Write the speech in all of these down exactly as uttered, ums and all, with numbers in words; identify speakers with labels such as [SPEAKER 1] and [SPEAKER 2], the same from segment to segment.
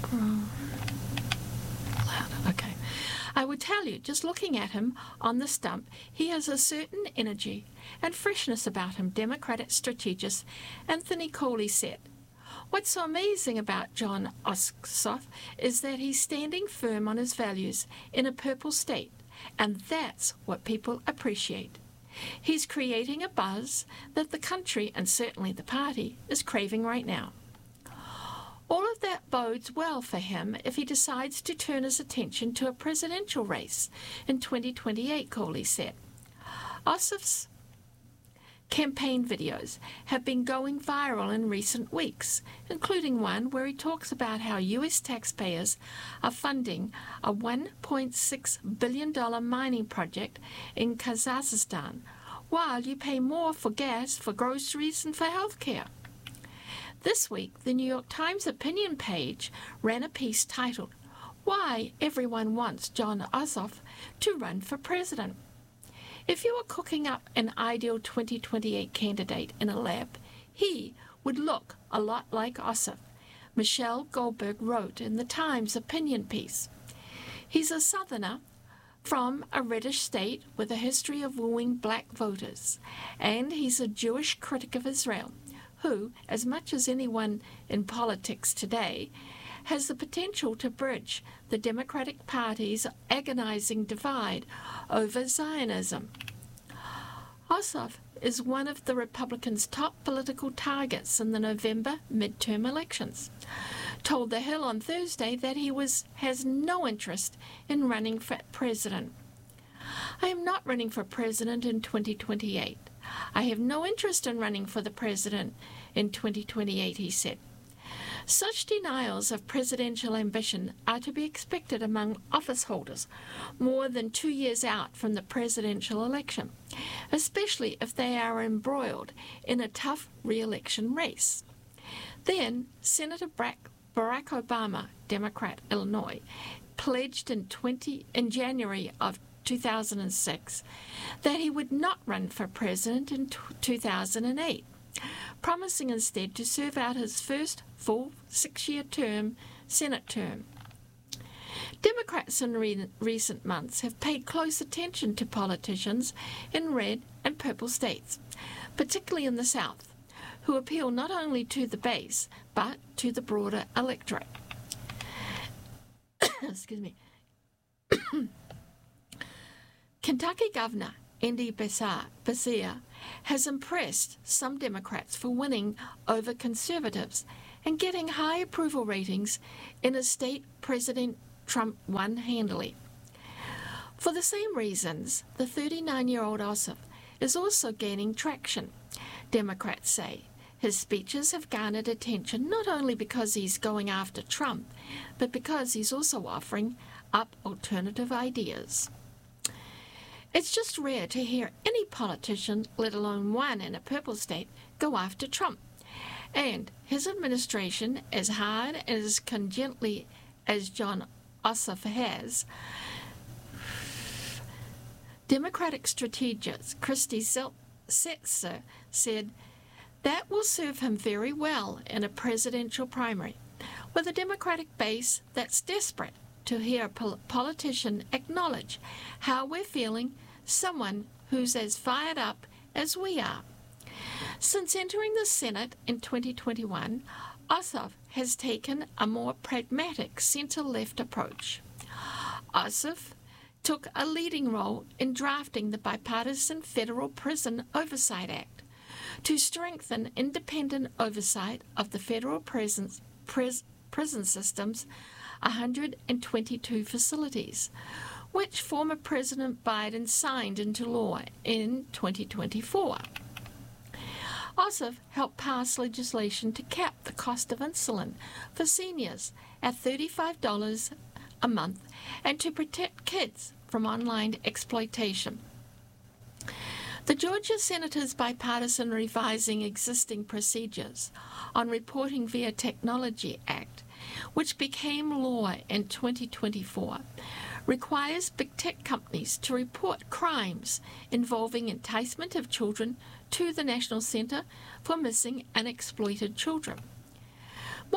[SPEAKER 1] Louder. Okay. I would tell you, just looking at him on the stump, he has a certain energy and freshness about him, Democratic strategist Anthony Coley said. What's so amazing about Jon Ossoff is that he's standing firm on his values in a purple state, and that's what people appreciate. He's creating a buzz that the country, and certainly the party, is craving right now. All of that bodes well for him if he decides to turn his attention to a presidential race in twenty twenty-eight, Coley said. Ossoff's campaign videos have been going viral in recent weeks, including one where he talks about how U S taxpayers are funding a one point six billion dollars mining project in Kazakhstan, while you pay more for gas, for groceries, and for health care. This week, the New York Times opinion page ran a piece titled, "Why Everyone Wants Jon Ossoff to Run for President." If you were cooking up an ideal twenty twenty-eight candidate in a lab, he would look a lot like Ossoff, Michelle Goldberg wrote in the Times opinion piece. He's a Southerner from a reddish state with a history of wooing black voters, and he's a Jewish critic of Israel, who, as much as anyone in politics today, has the potential to bridge the Democratic Party's agonizing divide over Zionism. Ossoff is one of the Republicans' top political targets in the November midterm elections. Told The Hill on Thursday that he was has no interest in running for president. "I am not running for president in twenty twenty-eight. I have no interest in running for the president in twenty twenty-eight, he said. Such denials of presidential ambition are to be expected among office holders more than two years out from the presidential election, especially if they are embroiled in a tough re-election race. Then, Senator Barack Obama, Democrat, Illinois, pledged in, twenty, in January of two thousand six that he would not run for president in two thousand eight, promising instead to serve out his first full six-year term, Senate term. Democrats in re- recent months have paid close attention to politicians in red and purple states, particularly in the South, who appeal not only to the base, but to the broader electorate. Excuse me. Kentucky Governor Andy Beshear has impressed some Democrats for winning over conservatives and getting high approval ratings in a state President Trump won handily. For the same reasons, the thirty-nine-year-old Ossoff is also gaining traction, Democrats say. His speeches have garnered attention not only because he's going after Trump, but because he's also offering up alternative ideas. It's just rare to hear any politician, let alone one in a purple state, go after Trump. And his administration, as hard and as congenially as Jon Ossoff has, Democratic strategist Christy Setzer said that will serve him very well in a presidential primary, with a Democratic base that's desperate to hear a pol- politician acknowledge how we're feeling, someone who's as fired up as we are. Since entering the Senate in twenty twenty-one, Ossoff has taken a more pragmatic center-left approach. Ossoff took a leading role in drafting the bipartisan Federal Prison Oversight Act to strengthen independent oversight of the federal prisons, pris, prison system's one hundred twenty-two facilities, which former President Biden signed into law in twenty twenty-four. Ossoff helped pass legislation to cap the cost of insulin for seniors at thirty-five dollars a month and to protect kids from online exploitation. The Georgia Senator's bipartisan Revising Existing Procedures on Reporting via Technology Act, which became law in twenty twenty-four, requires big tech companies to report crimes involving enticement of children to the National Center for Missing and Exploited Children. More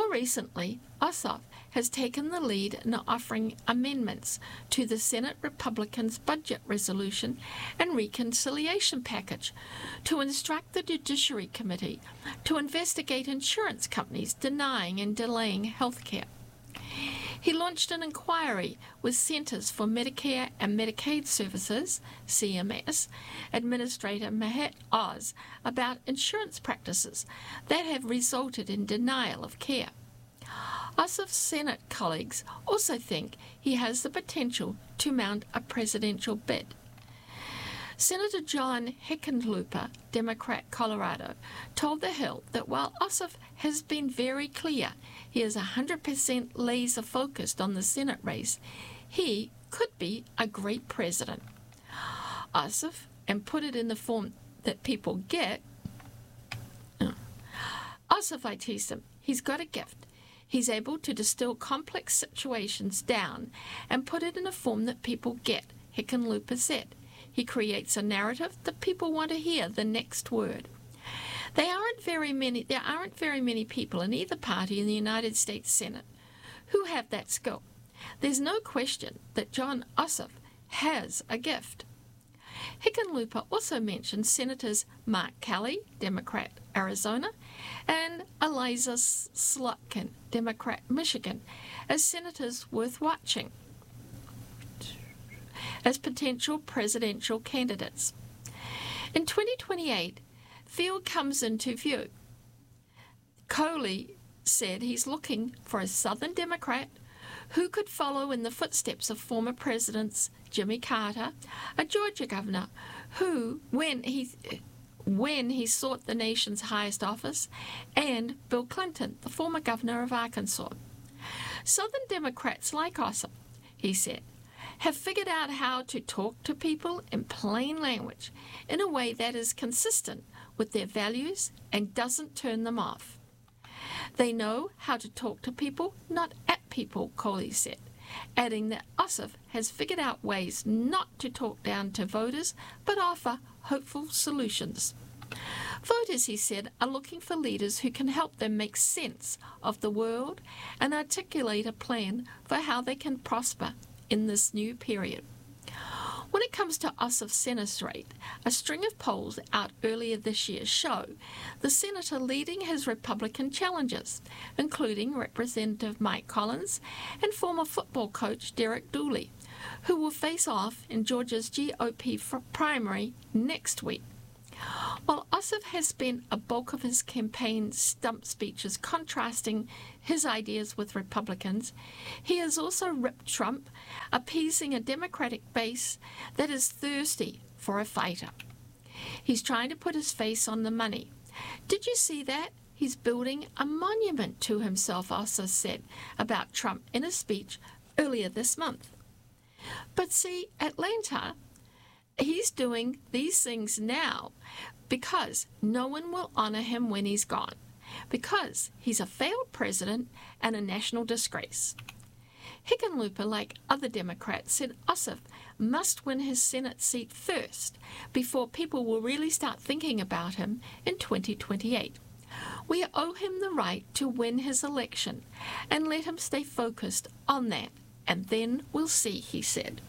[SPEAKER 1] More recently, Ossoff has taken the lead in offering amendments to the Senate Republicans' budget resolution and reconciliation package to instruct the Judiciary Committee to investigate insurance companies denying and delaying health care. He launched an inquiry with Centers for Medicare and Medicaid Services, C M S, Administrator Mahat Oz about insurance practices that have resulted in denial of care. Ossoff's Senate colleagues also think he has the potential to mount a presidential bid. Senator John Hickenlooper, Democrat, Colorado, told The Hill that while Ossoff has been very clear he is one hundred percent laser-focused on the Senate race, he could be a great president. Ossoff, and put it in the form that people get, uh, Ossoff, I tease him, he's got a gift. He's able to distill complex situations down and put it in a form that people get, Hickenlooper said. He creates a narrative that people want to hear the next word. They aren't very many, there aren't very many people in either party in the United States Senate who have that skill. There's no question that Jon Ossoff has a gift. Hickenlooper also mentioned Senators Mark Kelly, Democrat, Arizona, and Eliza Slotkin, Democrat, Michigan, as senators worth watching as potential presidential candidates. In twenty twenty-eight, field comes into view. Coley said he's looking for a Southern Democrat who could follow in the footsteps of former presidents Jimmy Carter, a Georgia governor who, when he when he sought the nation's highest office, and Bill Clinton, the former governor of Arkansas. Southern Democrats like Ossoff, he said, have figured out how to talk to people in plain language in a way that is consistent with their values and doesn't turn them off. They know how to talk to people, not at people, Coley said, adding that Ossoff has figured out ways not to talk down to voters, but offer hopeful solutions. Voters, he said, are looking for leaders who can help them make sense of the world and articulate a plan for how they can prosper in this new period. When it comes to Ossoff's Senate race, a string of polls out earlier this year show the senator leading his Republican challengers, including Representative Mike Collins and former football coach Derek Dooley, who will face off in Georgia's G O P primary next week. While Ossoff has spent a bulk of his campaign stump speeches contrasting his ideas with Republicans, he has also ripped Trump, appeasing a Democratic base that is thirsty for a fighter. He's trying to put his face on the money. Did you see that? He's building a monument to himself, Ossoff said about Trump in a speech earlier this month. But see, Atlanta, he's doing these things now because no one will honor him when he's gone, because he's a failed president and a national disgrace. Hickenlooper, like other Democrats, said Ossoff must win his Senate seat first before people will really start thinking about him in twenty twenty-eight. We owe him the right to win his election and let him stay focused on that, and then we'll see, he said.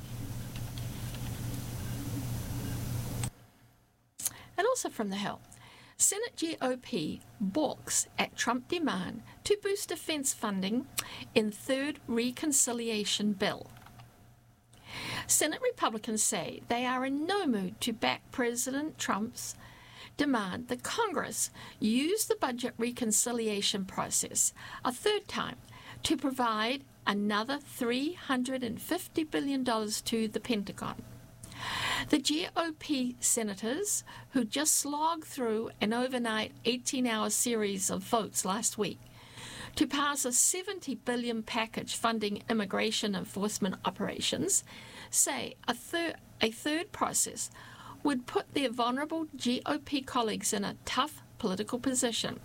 [SPEAKER 1] And also from The Hill, Senate G O P balks at Trump demand to boost defense funding in third reconciliation bill. Senate Republicans say they are in no mood to back President Trump's demand that Congress use the budget reconciliation process a third time to provide another three hundred fifty billion dollars to the Pentagon. The G O P senators, who just slogged through an overnight eighteen-hour series of votes last week to pass a seventy billion dollars package funding immigration enforcement operations, say a, thir- a third process would put their vulnerable G O P colleagues in a tough political position.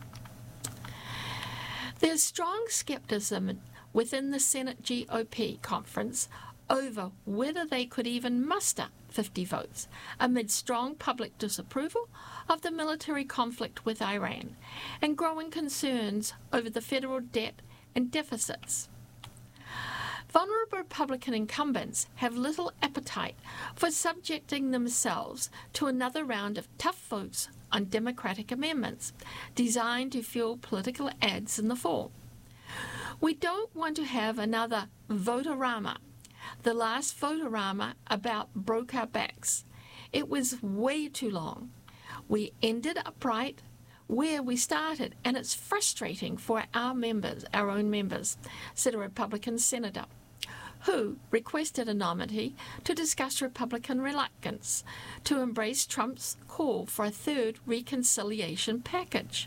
[SPEAKER 1] There's strong skepticism within the Senate G O P conference over whether they could even muster fifty votes amid strong public disapproval of the military conflict with Iran and growing concerns over the federal debt and deficits. Vulnerable Republican incumbents have little appetite for subjecting themselves to another round of tough votes on Democratic amendments designed to fuel political ads in the fall. We don't want to have another vote-a-rama. The last vote-a-rama about broke our backs. It was way too long. We ended up right where we started, and it's frustrating for our members, our own members, said a Republican senator, who requested anonymity to discuss Republican reluctance to embrace Trump's call for a third reconciliation package.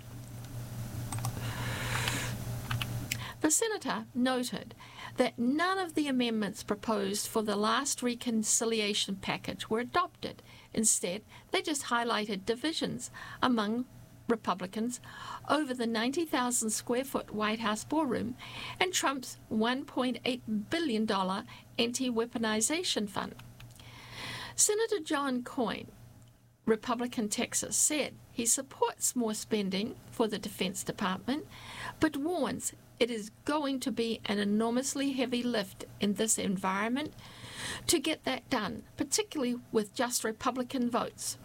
[SPEAKER 1] The senator noted that none of the amendments proposed for the last reconciliation package were adopted. Instead, they just highlighted divisions among Republicans over the ninety thousand square foot White House ballroom and Trump's one point eight billion dollars anti-weaponization fund. Senator John Coyne, Republican Texas, said he supports more spending for the Defense Department, but warns it is going to be an enormously heavy lift in this environment to get that done, particularly with just Republican votes.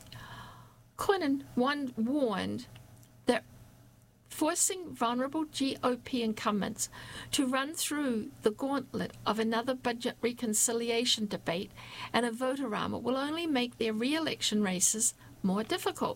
[SPEAKER 1] Coyne warned that forcing vulnerable G O P incumbents to run through the gauntlet of another budget reconciliation debate and a vote-a-rama will only make their re-election races more difficult.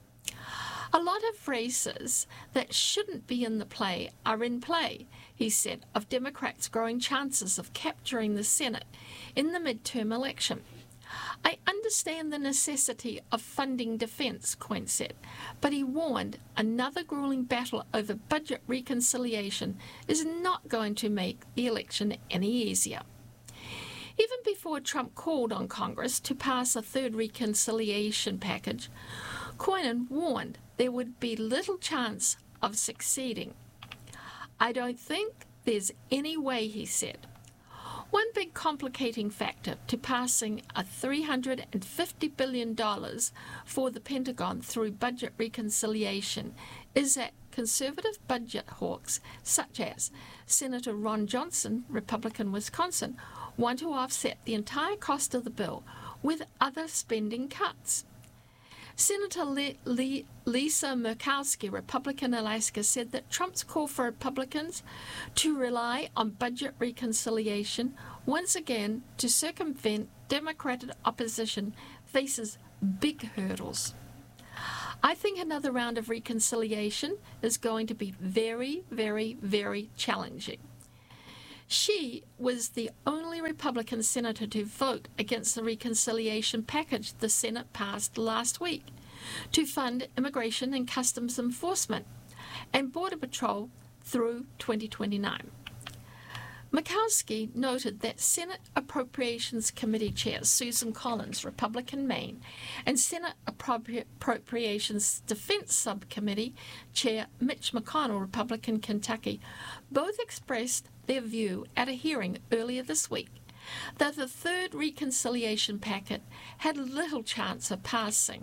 [SPEAKER 1] A lot of races that shouldn't be in the play are in play, he said, of Democrats' growing chances of capturing the Senate in the midterm election. I understand the necessity of funding defense, Coyne said, but he warned another grueling battle over budget reconciliation is not going to make the election any easier. Even before Trump called on Congress to pass a third reconciliation package, Coyne warned there would be little chance of succeeding. I don't think there's any way, he said. One big complicating factor to passing a three hundred fifty billion dollars for the Pentagon through budget reconciliation is that conservative budget hawks such as Senator Ron Johnson, Republican Wisconsin, want to offset the entire cost of the bill with other spending cuts. Senator Le- Le- Lisa Murkowski, Republican Alaska, said that Trump's call for Republicans to rely on budget reconciliation once again to circumvent Democratic opposition faces big hurdles. I think another round of reconciliation is going to be very, very, very challenging. She was the only Republican senator to vote against the reconciliation package the Senate passed last week to fund immigration and customs enforcement and border patrol through twenty twenty-nine. Murkowski noted that Senate Appropriations Committee Chair Susan Collins, Republican Maine, and Senate Appropri- Appropriations Defense Subcommittee Chair Mitch McConnell, Republican Kentucky, both expressed their view at a hearing earlier this week that the third reconciliation packet had little chance of passing.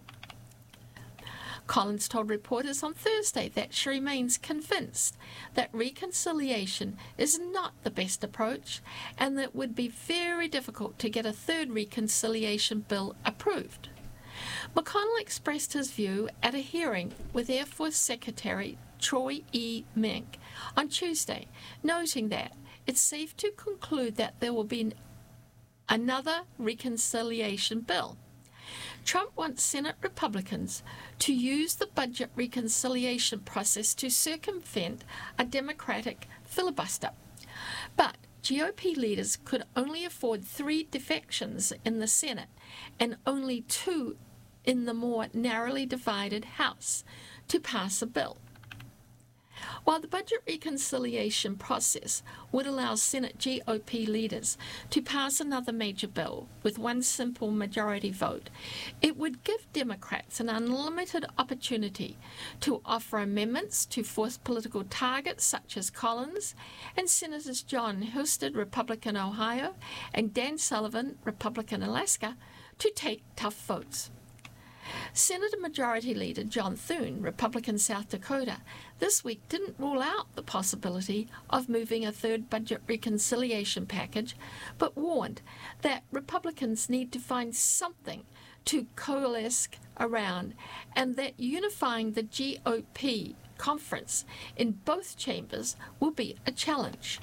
[SPEAKER 1] Collins told reporters on Thursday that she remains convinced that reconciliation is not the best approach and that it would be very difficult to get a third reconciliation bill approved. McConnell expressed his view at a hearing with Air Force Secretary Troy E. Mink on Tuesday, noting that it's safe to conclude that there will be another reconciliation bill. Trump wants Senate Republicans to use the budget reconciliation process to circumvent a Democratic filibuster. But G O P leaders could only afford three defections in the Senate and only two in the more narrowly divided House to pass a bill. While the budget reconciliation process would allow Senate G O P leaders to pass another major bill with one simple majority vote, it would give Democrats an unlimited opportunity to offer amendments to force political targets such as Collins and Senators John Husted, Republican Ohio, and Dan Sullivan, Republican Alaska, to take tough votes. Senate Majority Leader John Thune, Republican South Dakota, this week didn't rule out the possibility of moving a third budget reconciliation package, but warned that Republicans need to find something to coalesce around and that unifying the G O P conference in both chambers will be a challenge.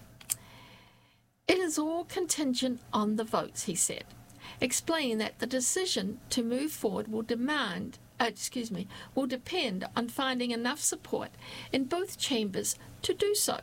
[SPEAKER 1] It is all contingent on the votes, he said, explaining that the decision to move forward will demand, uh, excuse me, will depend on finding enough support in both chambers to do so.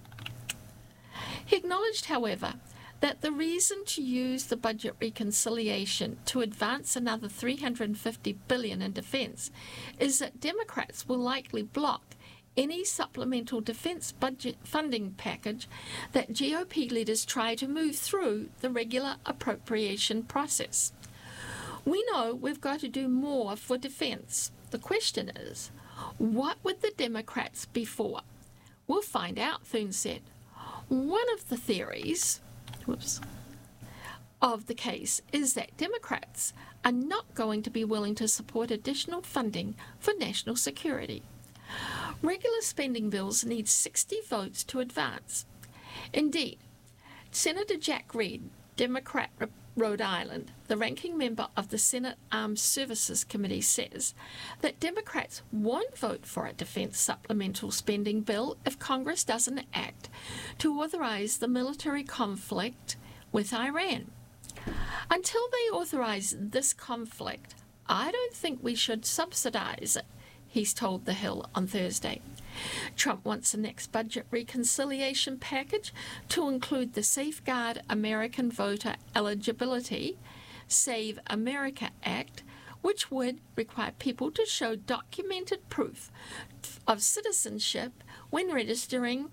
[SPEAKER 1] He acknowledged, however, that the reason to use the budget reconciliation to advance another three hundred fifty billion dollars in defense is that Democrats will likely block any supplemental defense budget funding package that G O P leaders try to move through the regular appropriation process. We know we've got to do more for defense. The question is, what would the Democrats be for? We'll find out, Thune said. One of the theories whoops, of the case is that Democrats are not going to be willing to support additional funding for national security. Regular spending bills need sixty votes to advance. Indeed, Senator Jack Reed, Democrat, Rhode Island, the ranking member of the Senate Armed Services Committee, says that Democrats won't vote for a defense supplemental spending bill if Congress doesn't act to authorize the military conflict with Iran. Until they authorize this conflict, I don't think we should subsidize it, he's told The Hill on Thursday. Trump wants the next budget reconciliation package to include the Safeguard American Voter Eligibility, Save America Act, which would require people to show documented proof of citizenship when registering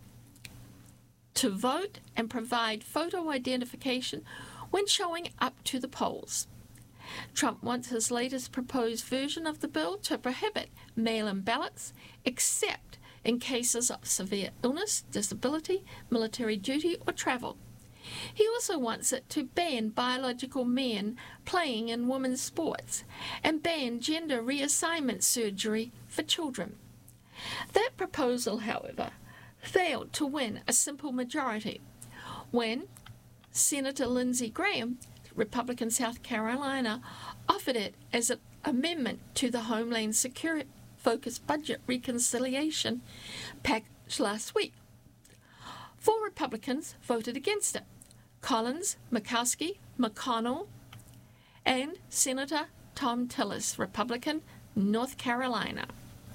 [SPEAKER 1] to vote and provide photo identification when showing up to the polls. Trump wants his latest proposed version of the bill to prohibit mail-in ballots, except in cases of severe illness, disability, military duty, or travel. He also wants it to ban biological men playing in women's sports and ban gender reassignment surgery for children. That proposal, however, failed to win a simple majority when Senator Lindsey Graham, Republican South Carolina, offered it as an amendment to the Homeland Security-focused budget reconciliation package last week. Four Republicans voted against it: Collins, Murkowski, McConnell, and Senator Thom Tillis, Republican, North Carolina.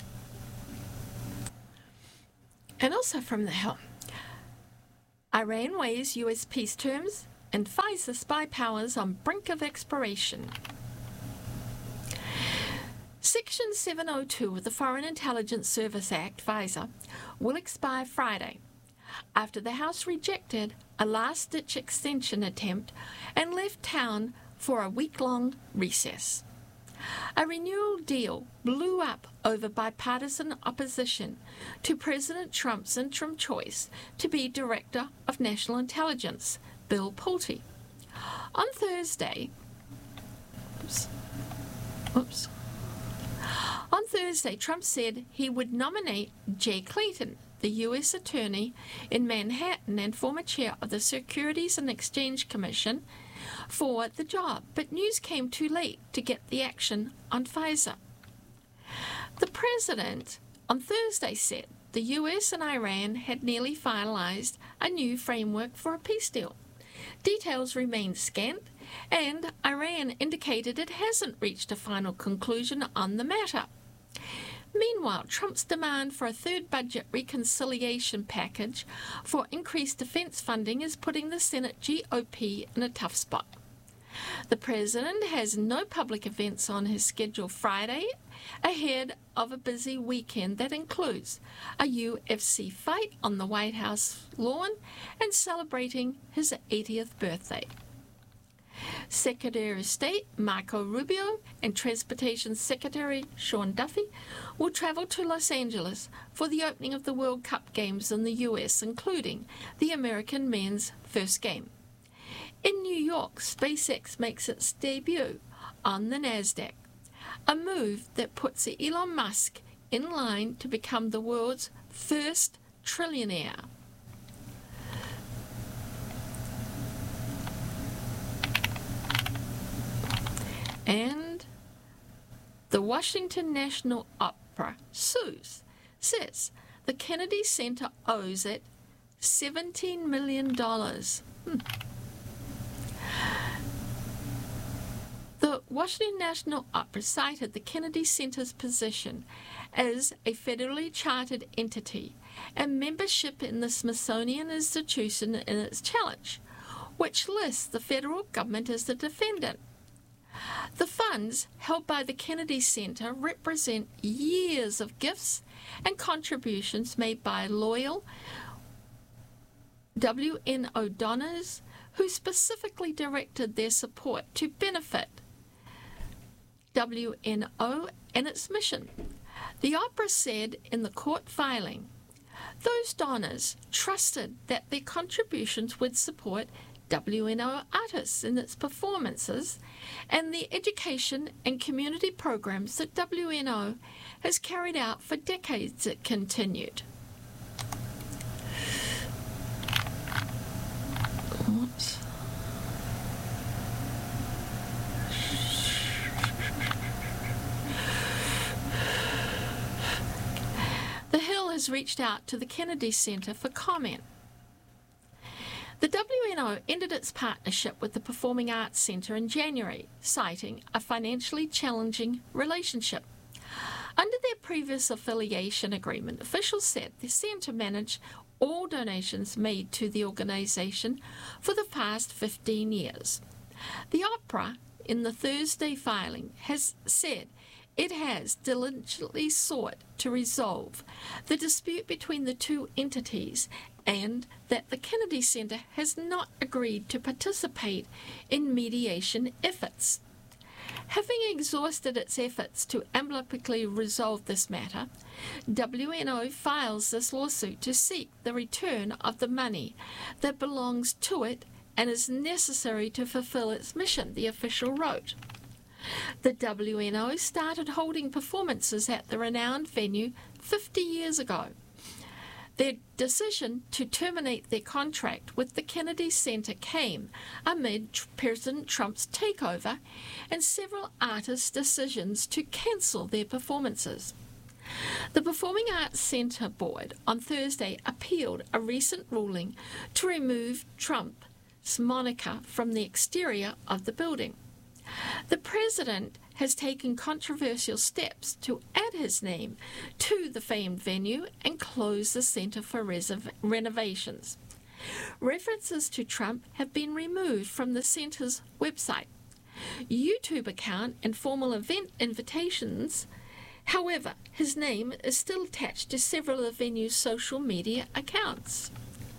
[SPEAKER 1] And also from the Hill, Iran weighs U S peace terms and FISA spy powers on brink of expiration. Section seven oh two of the Foreign Intelligence Service Act, FISA, will expire Friday after the House rejected a last-ditch extension attempt and left town for a week-long recess. A renewal deal blew up over bipartisan opposition to President Trump's interim choice to be Director of National Intelligence, Bill Pulte. On Thursday, oops, oops, on Thursday, Trump said he would nominate Jay Clayton, the U S Attorney in Manhattan and former chair of the Securities and Exchange Commission, for the job, but news came too late to get the action on FISA. The president on Thursday said the U S and Iran had nearly finalized a new framework for a peace deal. Details remain scant, and Iran indicated it hasn't reached a final conclusion on the matter. Meanwhile, Trump's demand for a third budget reconciliation package for increased defense funding is putting the Senate G O P in a tough spot. The president has no public events on his schedule Friday ahead of a busy weekend that includes a U F C fight on the White House lawn and celebrating his eightieth birthday. Secretary of State Marco Rubio and Transportation Secretary Sean Duffy will travel to Los Angeles for the opening of the World Cup games in the U S, including the American men's first game. In New York, SpaceX makes its debut on the NASDAQ, a move that puts Elon Musk in line to become the world's first trillionaire. And the Washington National Opera sues, says the Kennedy Center owes it seventeen million dollars. Hmm. The Washington National Opera cited the Kennedy Center's position as a federally chartered entity and membership in the Smithsonian Institution in its challenge, which lists the federal government as the defendant. The funds held by the Kennedy Center represent years of gifts and contributions made by loyal W N O donors who specifically directed their support to benefit W N O and its mission. The opera said in the court filing, those donors trusted that their contributions would support W N O artists in its performances and the education and community programs that W N O has carried out for decades, it continued. Oops. The Hill has reached out to the Kennedy Center for comment. The W N O ended its partnership with the Performing Arts Center in January, citing a financially challenging relationship. Under their previous affiliation agreement, officials said the center managed all donations made to the organization for the past fifteen years. The opera, in the Thursday filing, has said it has diligently sought to resolve the dispute between the two entities and that the Kennedy Center has not agreed to participate in mediation efforts. Having exhausted its efforts to amicably resolve this matter, W N O files this lawsuit to seek the return of the money that belongs to it and is necessary to fulfill its mission, the official wrote. The W N O started holding performances at the renowned venue fifty years ago. Their decision to terminate their contract with the Kennedy Center came amid President Trump's takeover and several artists' decisions to cancel their performances. The Performing Arts Center Board on Thursday appealed a recent ruling to remove Trump's moniker from the exterior of the building. The president has taken controversial steps to add his name to the famed venue and close the center for reserv- renovations. References to Trump have been removed from the center's website, YouTube account, and formal event invitations. However, his name is still attached to several of the venue's social media accounts.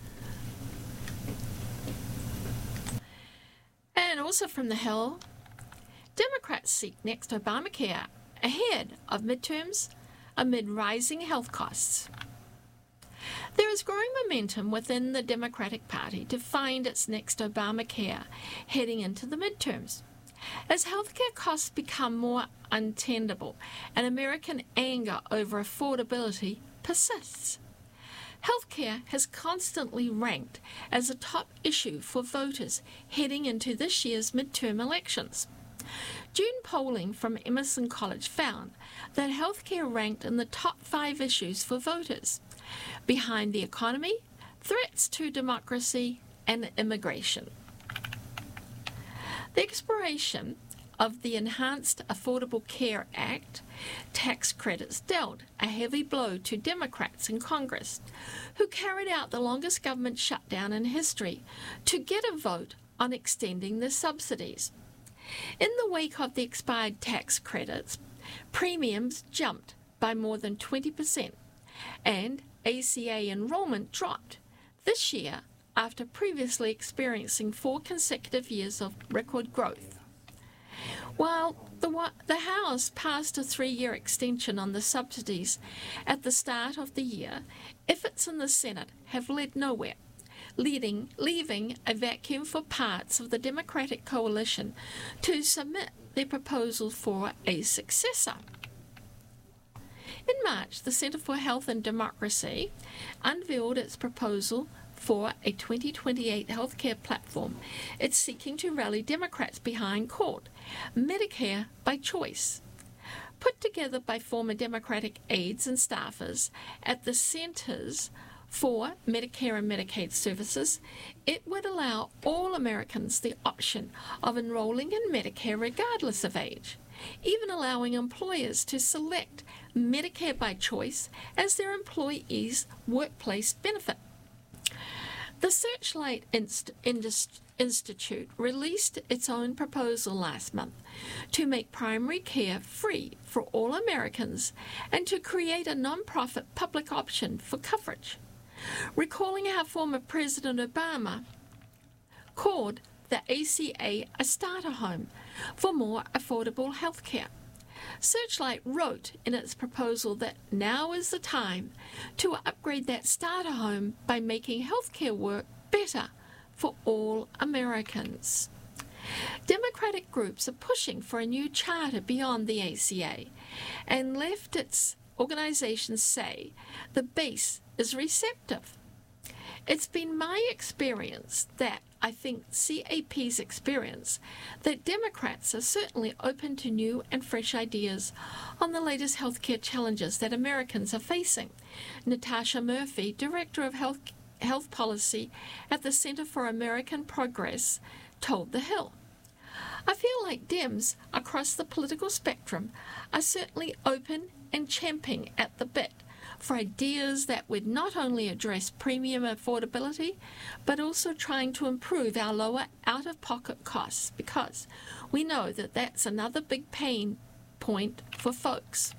[SPEAKER 1] And also from the Hill, Democrats seek next Obamacare ahead of midterms amid rising health costs. There is growing momentum within the Democratic Party to find its next Obamacare heading into the midterms. As healthcare costs become more untenable and American anger over affordability persists, healthcare has constantly ranked as a top issue for voters heading into this year's midterm elections. June polling from Emerson College found that healthcare ranked in the top five issues for voters, behind the economy, threats to democracy, and immigration. The expiration of the Enhanced Affordable Care Act tax credits dealt a heavy blow to Democrats in Congress, who carried out the longest government shutdown in history to get a vote on extending the subsidies. In the wake of the expired tax credits, Premiums jumped by more than twenty percent, and A C A enrollment dropped this year after previously experiencing four consecutive years of record growth. While the, the House passed a three-year extension on the subsidies at the start of the year, efforts in the Senate have led nowhere, leading, leaving a vacuum for parts of the Democratic coalition to submit their proposal for a successor. In March, the Centre for Health and Democracy unveiled its proposal for a twenty twenty-eight healthcare platform. It's seeking to rally Democrats behind called Medicare by Choice. Put together by former Democratic aides and staffers at the Centers for Medicare and Medicaid Services, it would allow all Americans the option of enrolling in Medicare regardless of age, even allowing employers to select Medicare by Choice as their employees' workplace benefit. The Searchlight Inst- Indust- Institute released its own proposal last month to make primary care free for all Americans and to create a non-profit public option for coverage, recalling how former President Obama called the A C A a starter home for more affordable health care. Searchlight wrote in its proposal that now is the time to upgrade that starter home by making healthcare work better for all Americans. Democratic groups are pushing for a new charter beyond the A C A, and leftist organizations say the base is receptive. It's been my experience that I think C A P's experience that Democrats are certainly open to new and fresh ideas on the latest healthcare challenges that Americans are facing. Natasha Murphy, Director of Health, Health Policy at the Center for American Progress, told The Hill. I feel like Dems across the political spectrum are certainly open and champing at the bit for ideas that would not only address premium affordability, but also trying to improve our lower out-of-pocket costs, because we know that that's another big pain point for folks.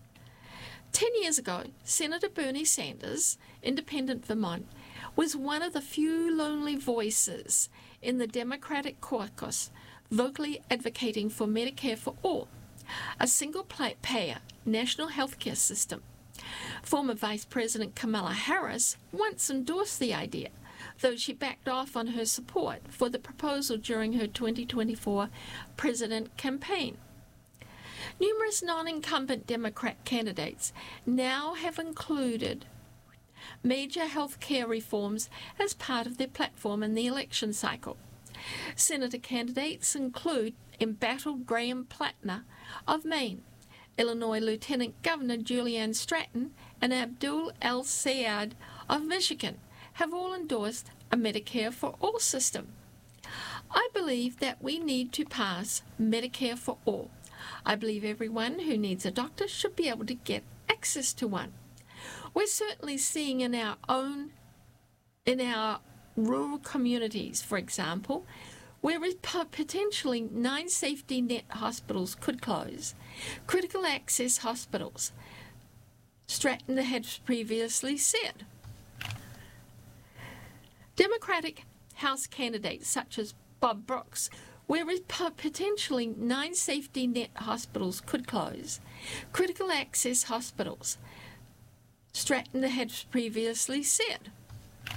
[SPEAKER 1] Ten years ago, Senator Bernie Sanders, Independent Vermont, was one of the few lonely voices in the Democratic caucus vocally advocating for Medicare for all, a single-payer national healthcare system. Former Vice President Kamala Harris once endorsed the idea, though she backed off on her support for the proposal during her twenty twenty-four president campaign. Numerous non-incumbent Democrat candidates now have included major health care reforms as part of their platform in the election cycle. Senator candidates include embattled Graham Plattner of Maine, Illinois Lieutenant Governor Julianne Stratton, and Abdul El-Sayed of Michigan have all endorsed a Medicare for All system. I believe that we need to pass Medicare for all. I believe everyone who needs a doctor should be able to get access to one. We're certainly seeing in our own, in our rural communities, for example, where potentially nine safety net hospitals could close. Critical access hospitals, Stratton had previously said. Democratic House candidates such as Bob Brooks, where potentially nine safety net hospitals could close. Critical access hospitals, Stratton had previously said.